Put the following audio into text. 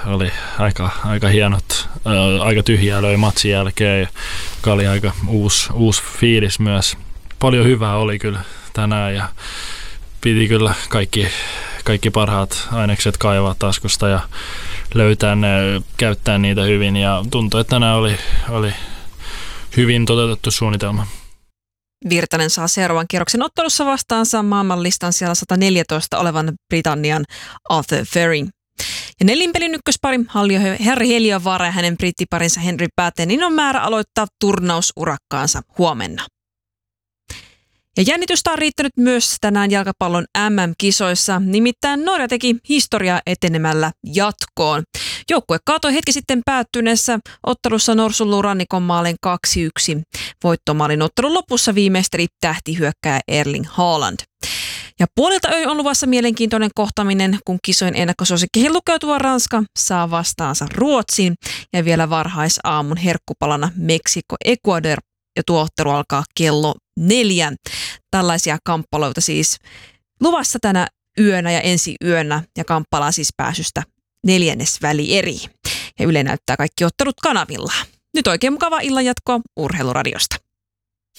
oli aika hienot, aika tyhjää löi matsin jälkeen, joka oli aika uusi fiilis myös. Paljon hyvää oli kyllä tänään ja piti kyllä kaikki parhaat ainekset kaivaa taskusta ja löytää ne, käyttää niitä hyvin ja tuntui, että tänään oli hyvin toteutettu suunnitelma. Virtanen saa seuraavan kierroksen ottelussa vastaansa maailmanlistan siellä 114 olevan Britannian Arthur Fering. Ja nelinpelin ykköspari Harri Heliövaara ja hänen brittiparinsa Henry Pattenin on määrä aloittaa turnausurakkaansa huomenna. Ja jännitystä on riittänyt myös tänään jalkapallon MM-kisoissa, nimittäin Norja teki historiaa etenemällä jatkoon. Joukkue kaatoi hetki sitten päättyneessä ottelussa Norsunluurannikon maalin 2-1. Voittomaalin ottelun lopussa viimeisteli tähtihyökkääjä Erling Haaland. Ja puolilta on luvassa mielenkiintoinen kohtaminen, kun kisojen ennakkosuosikkeihin lukeutuva Ranska saa vastaansa Ruotsin ja vielä varhaisaamun herkkupalana Meksiko-Ecuador. Ja tuo ottelu alkaa kello 4. Tällaisia kamppailuita siis luvassa tänä yönä ja ensi yönä ja kamppaillaan siis pääsystä 4. välieriin. Ja Yle näyttää kaikki ottelut kanavilla. Nyt oikein mukavaa illanjatkoa Urheiluradiosta.